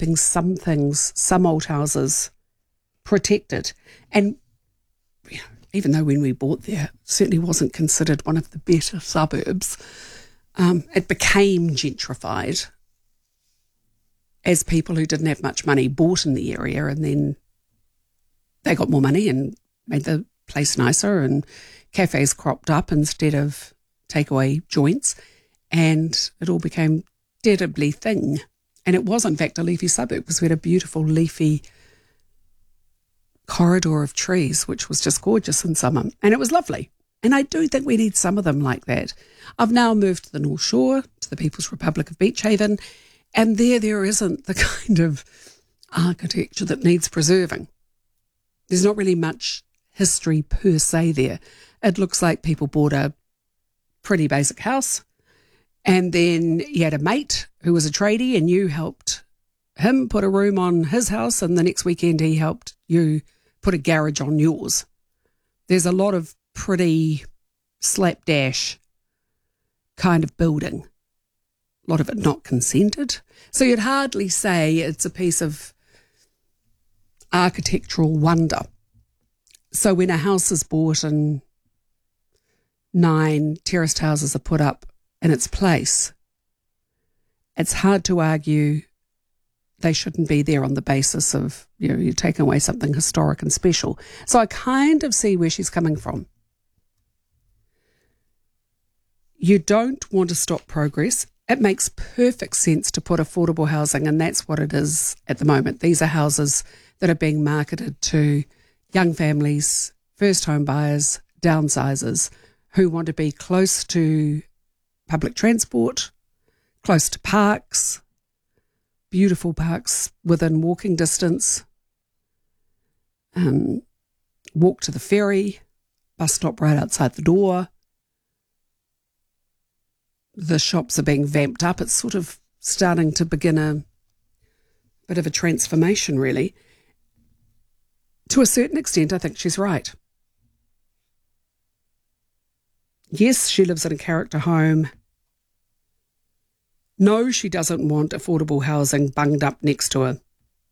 keeping some things, some old houses protected. And even though when we bought there, it certainly wasn't considered one of the better suburbs, it became gentrified as people who didn't have much money bought in the area, and then they got more money and made the place nicer, and cafes cropped up instead of takeaway joints, and it all became deadly thing. And it was, in fact, a leafy suburb because we had a beautiful leafy corridor of trees, which was just gorgeous in summer. And it was lovely. And I do think we need some of them like that. I've now moved to the North Shore, to the People's Republic of Beachhaven, and there isn't the kind of architecture that needs preserving. There's not really much history per se there. It looks like people bought a pretty basic house, and then you had a mate who was a tradie and you helped him put a room on his house, and the next weekend he helped you put a garage on yours. There's a lot of pretty slapdash kind of building, a lot of it not consented. So you'd hardly say it's a piece of architectural wonder. So when a house is bought and 9 terraced houses are put up in its place, it's hard to argue they shouldn't be there on the basis of, you're taking away something historic and special. So I kind of see where she's coming from. You don't want to stop progress. It makes perfect sense to put affordable housing, and that's what it is at the moment. These are houses that are being marketed to young families, first home buyers, downsizers, who want to be close to public transport, close to parks, beautiful parks within walking distance, walk to the ferry, bus stop right outside the door. The shops are being vamped up. It's sort of starting to begin a bit of a transformation, really. To a certain extent, I think she's right. Yes, she lives in a character home. No, she doesn't want affordable housing bunged up next to her.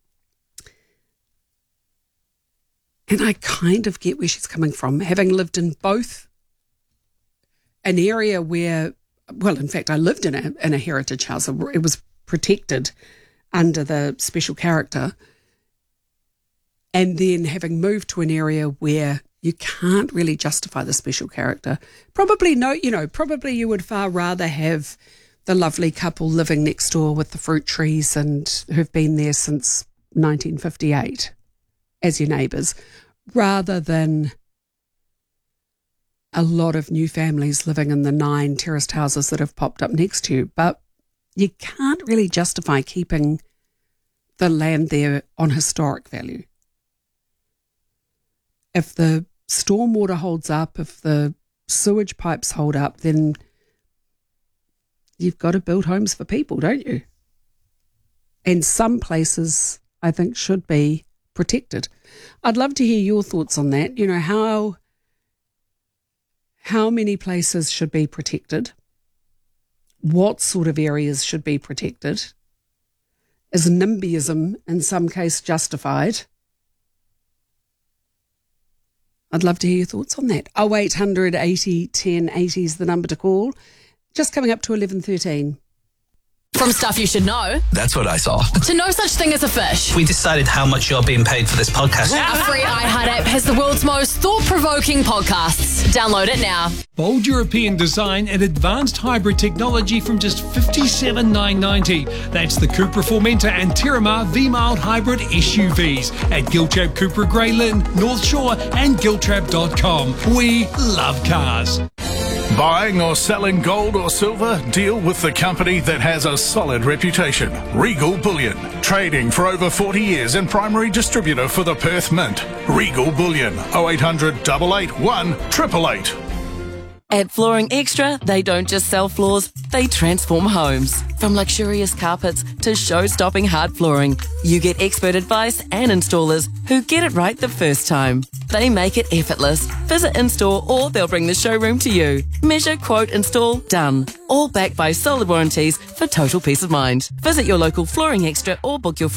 And I kind of get where she's coming from, having lived in both an area where, well, in fact, I lived in a heritage house. It was protected under the special character. And then having moved to an area where you can't really justify the special character. Probably you would far rather have the lovely couple living next door with the fruit trees and who've been there since 1958 as your neighbours, rather than a lot of new families living in the 9 terraced houses that have popped up next to you. But you can't really justify keeping the land there on historic value. If the stormwater holds up, if the sewage pipes hold up, then you've got to build homes for people, don't you? And some places, I think, should be protected. I'd love to hear your thoughts on that. How many places should be protected? What sort of areas should be protected? Is NIMBYism in some case justified? I'd love to hear your thoughts on that. 0800 80 10 80 is the number to call. Just coming up to 11:13. From stuff you should know. That's what I saw. To no such thing as a fish. We decided how much you're being paid for this podcast. Our free iHeart app has the world's most thought-provoking podcasts. Download it now. Bold European design and advanced hybrid technology from just $57,990. That's the Cupra Formentor and Terramar V-Mild hybrid SUVs at Giltrap Cupra Grey Lynn, North Shore and Giltrap.com. We love cars. Buying or selling gold or silver? Deal with the company that has a solid reputation. Regal Bullion. Trading for over 40 years and primary distributor for the Perth Mint. Regal Bullion. 0800 881 888. At Flooring Extra, they don't just sell floors, they transform homes. From luxurious carpets to show-stopping hard flooring, you get expert advice and installers who get it right the first time. They make it effortless. Visit in-store or they'll bring the showroom to you. Measure, quote, install, done. All backed by solid warranties for total peace of mind. Visit your local Flooring Extra or book your